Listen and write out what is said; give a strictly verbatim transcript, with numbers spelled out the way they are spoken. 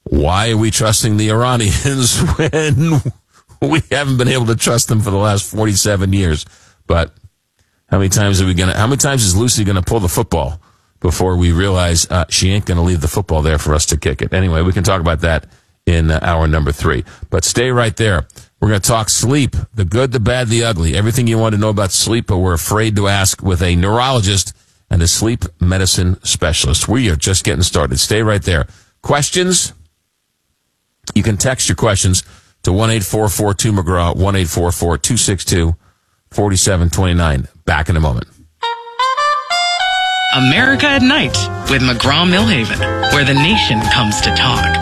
Why are we trusting the Iranians when we haven't been able to trust them for the last forty-seven years? But how many times are we gonna? How many times is Lucy gonna pull the football before we realize uh, she ain't gonna leave the football there for us to kick it? Anyway, we can talk about that in uh, hour number three. But stay right there. We're gonna talk sleep, the good, the bad, the ugly, everything you want to know about sleep, but we're afraid to ask with a neurologist and a sleep medicine specialist. We are just getting started. Stay right there. Questions? You can text your questions to one eight four four two McGraw, one eight four four two six two four seven two nine. Back in a moment. America at Night with McGraw Millhaven, where the nation comes to talk.